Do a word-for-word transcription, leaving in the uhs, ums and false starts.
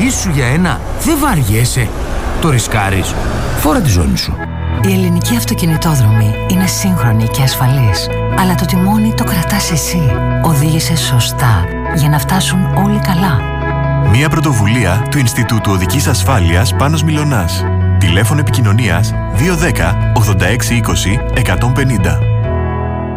ζωή σου για ένα δεν βαριέσαι? Το ρισκάρεις? Φόρα τη ζώνη σου. Η ελληνική αυτοκινητόδρομη είναι σύγχρονη και ασφαλής. Αλλά το τιμόνι το κρατάς εσύ. Οδήγησε σωστά για να φτάσουν όλοι καλά. Μια πρωτοβουλία του Ινστιτούτου Οδικής Ασφάλειας Πάνος Μιλωνάς. Τηλέφωνο επικοινωνίας δύο ένα μηδέν ογδόντα έξι είκοσι εκατόν πενήντα.